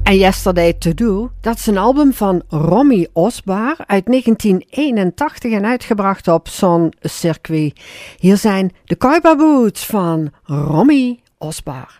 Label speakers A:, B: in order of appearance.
A: En Yesterday To Do, dat is een album van Romy Osbar uit 1981 en uitgebracht op Son Circuit. Hier zijn de Cowboy Boots van Romy Osbar.